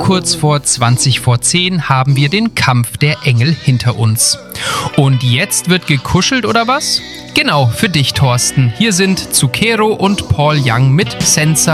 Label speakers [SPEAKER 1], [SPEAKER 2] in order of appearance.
[SPEAKER 1] kurz vor 20 vor 10 haben wir den Kampf der Engel hinter uns. Und jetzt wird gekuschelt oder was? Genau, für dich, Thorsten. Hier sind Zucchero und Paul Young mit Senza